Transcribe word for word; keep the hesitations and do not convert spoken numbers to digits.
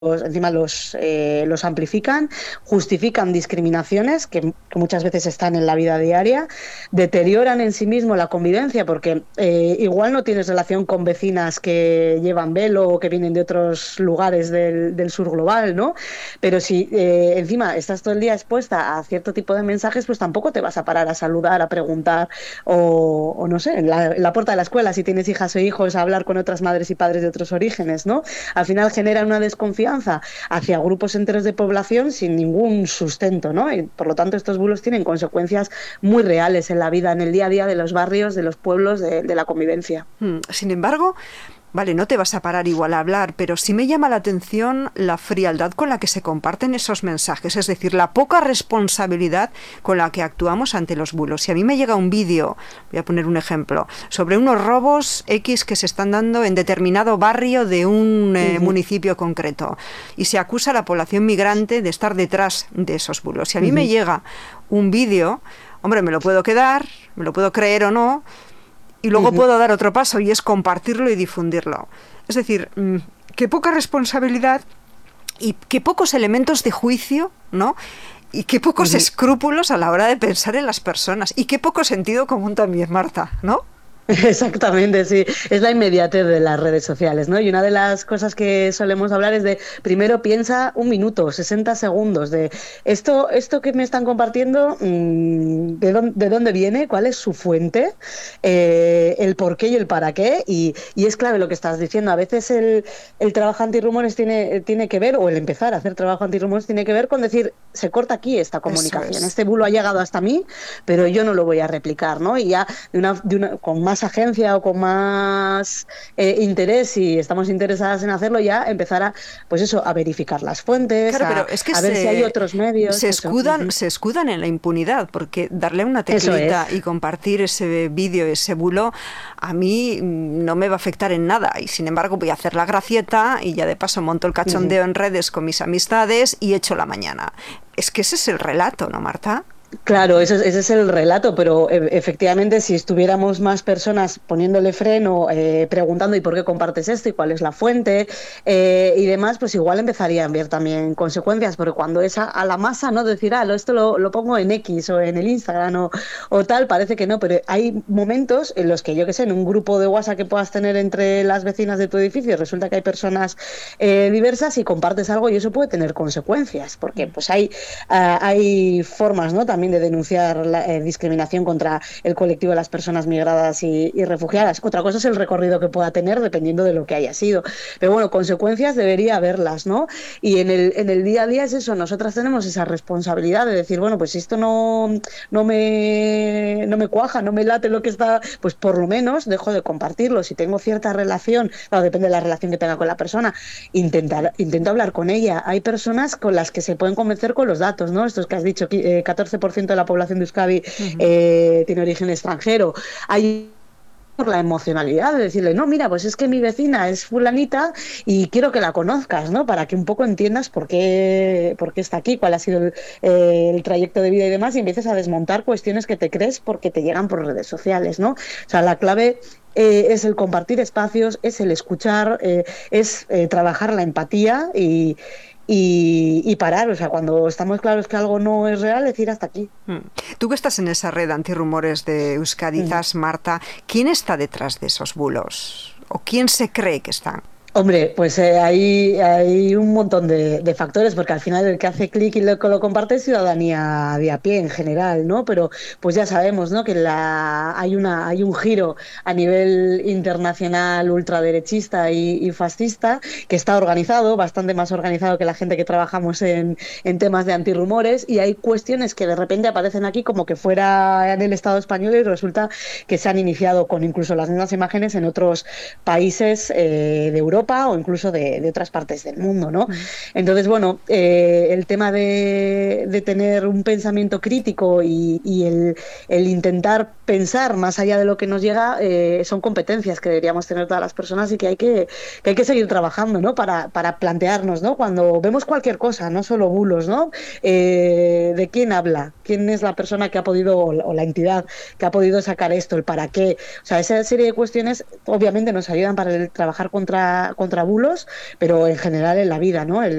encima los, eh, los amplifican, justifican discriminaciones que, que muchas veces están en la vida diaria, deterioran en sí mismo la convivencia porque eh, igual no tienes relación con vecinas que llevan velo o que vienen de otros lugares del, del sur global, ¿no? Pero si eh, encima estás todo el día expuesta a cierto tipo de mensajes, pues tampoco te vas a parar a saludar, a preguntar o, o no sé, en la, en la puerta de la escuela, si tienes hijas o hijos, a hablar con otras madres y padres de otros orígenes, ¿no? Al final genera una desconfianza hacia grupos enteros de población sin ningún sustento, ¿no? Y por lo tanto estos bulos tienen consecuencias muy reales en la vida, en el día a día de los barrios, de los pueblos, de, de la convivencia. Sin embargo, vale, no te vas a parar igual a hablar, pero sí me llama la atención la frialdad con la que se comparten esos mensajes, es decir, la poca responsabilidad con la que actuamos ante los bulos. Si a mí me llega un vídeo, voy a poner un ejemplo, sobre unos robos X que se están dando en determinado barrio de un eh, uh-huh. municipio concreto, y se acusa a la población migrante de estar detrás de esos bulos. Si a mí uh-huh. me llega un vídeo, hombre, me lo puedo quedar, me lo puedo creer o no, y luego uh-huh. puedo dar otro paso y es compartirlo y difundirlo. Es decir, mmm, qué poca responsabilidad y qué pocos elementos de juicio, ¿no? Y qué pocos uh-huh. escrúpulos a la hora de pensar en las personas. Y qué poco sentido común también, Marta, ¿no? Exactamente, sí. Es la inmediatez de las redes sociales, ¿no? Y una de las cosas que solemos hablar es de, primero piensa un minuto, sesenta segundos, de esto, esto que me están compartiendo, ¿de dónde, de dónde viene? ¿Cuál es su fuente? Eh, el por qué y el para qué. Y, y es clave lo que estás diciendo. A veces el, el trabajo antirrumores tiene, tiene que ver, o el empezar a hacer trabajo antirrumores tiene que ver con decir, se corta aquí esta comunicación. Es. Este bulo ha llegado hasta mí, pero yo no lo voy a replicar, ¿no? Y ya de una, de una, con más agencia o con más eh, interés, si estamos interesadas en hacerlo, ya empezar a, pues eso, a verificar las fuentes, claro, a, pero es que a se, ver si hay otros medios. Se escudan, uh-huh. se escudan en la impunidad, porque darle una teclita es. y compartir ese vídeo, ese bulo, a mí no me va a afectar en nada, y sin embargo voy a hacer la gracieta y ya de paso monto el cachondeo uh-huh. en redes con mis amistades y echo la mañana. Es que ese es el relato, ¿no, Marta? Claro, ese, ese es el relato, pero e- efectivamente si estuviéramos más personas poniéndole freno, eh, preguntando ¿y por qué compartes esto? ¿Y cuál es la fuente? Eh, y demás, pues igual empezaría a haber también consecuencias, porque cuando es a, a la masa, ¿no? Decir, ah, esto lo, lo pongo en X o en el Instagram o, o tal, parece que no, pero hay momentos en los que, yo qué sé, en un grupo de WhatsApp que puedas tener entre las vecinas de tu edificio, resulta que hay personas eh, diversas y compartes algo y eso puede tener consecuencias, porque pues hay, uh, hay formas, ¿no? También de denunciar la eh, discriminación contra el colectivo de las personas migradas y, y refugiadas. Otra cosa es el recorrido que pueda tener dependiendo de lo que haya sido. Pero bueno, consecuencias debería haberlas, ¿no? Y en el, en el día a día es eso, nosotras tenemos esa responsabilidad de decir, bueno, pues si esto no, no, me, no me cuaja, no me late lo que está, pues por lo menos dejo de compartirlo. Si tengo cierta relación, claro, depende de la relación que tenga con la persona, intentar, intento hablar con ella. Hay personas con las que se pueden convencer con los datos, ¿no? Estos que has dicho, eh, catorce por ciento de la población de Euskadi uh-huh. eh, tiene origen extranjero. Hay por la emocionalidad de decirle, no, mira, pues es que mi vecina es fulanita y quiero que la conozcas, ¿no? Para que un poco entiendas por qué, por qué está aquí, cuál ha sido el, eh, el trayecto de vida y demás, y empieces a desmontar cuestiones que te crees porque te llegan por redes sociales, ¿no? O sea, la clave eh, es el compartir espacios, es el escuchar, eh, es eh, trabajar la empatía y Y, y parar, o sea, cuando estamos claros que algo no es real, decir hasta aquí. Tú que estás en esa red antirrumores de Euskadi, mm. Marta, ¿quién está detrás de esos bulos? ¿O quién se cree que están? Hombre, pues eh, hay, hay un montón de, de factores, porque al final el que hace clic y lo, lo comparte es ciudadanía de a pie en general, ¿no? Pero pues ya sabemos, ¿no? Que la, hay, una, hay un giro a nivel internacional ultraderechista y, y fascista que está organizado, bastante más organizado que la gente que trabajamos en, en temas de antirrumores, y hay cuestiones que de repente aparecen aquí como que fuera en el Estado español y resulta que se han iniciado con incluso las mismas imágenes en otros países eh, de Europa o incluso de, de otras partes del mundo, ¿no? Mm. Entonces, bueno, eh, el tema de, de tener un pensamiento crítico y, y el, el intentar pensar más allá de lo que nos llega eh, son competencias que deberíamos tener todas las personas y que hay que, que, hay que seguir trabajando, ¿no? Para, para plantearnos, ¿no? Cuando vemos cualquier cosa, no solo bulos, ¿no? Eh, ¿de quién habla? ¿Quién es la persona que ha podido, o la entidad que ha podido sacar esto? ¿El para qué? O sea, esa serie de cuestiones obviamente nos ayudan para el, trabajar contra contra, contra bulos, pero en general en la vida, ¿no? El,